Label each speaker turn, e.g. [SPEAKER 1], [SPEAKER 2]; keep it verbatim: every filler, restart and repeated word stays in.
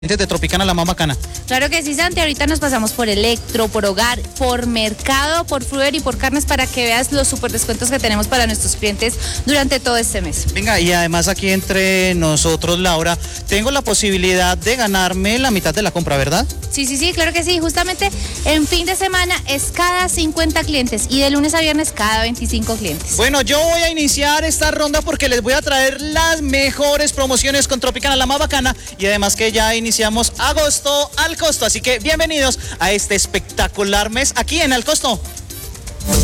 [SPEAKER 1] de Tropicana, la más bacana.
[SPEAKER 2] Claro que sí, Santi, ahorita nos pasamos por Electro, por Hogar, por Mercado, por Fruver y por Carnes para que veas los super descuentos que tenemos para nuestros clientes durante todo este mes.
[SPEAKER 1] Venga, y además aquí entre nosotros, Laura, tengo la posibilidad de ganarme la mitad de la compra, ¿verdad?
[SPEAKER 2] Sí, sí, sí, claro que sí, justamente en fin de semana es cada cincuenta clientes y de lunes a viernes cada veinticinco clientes.
[SPEAKER 1] Bueno, yo voy a iniciar esta ronda porque les voy a traer las mejores promociones con Tropicana, la más bacana, y además que ya iniciamos agosto al costo, así que bienvenidos a este espectacular mes aquí en Al Costo.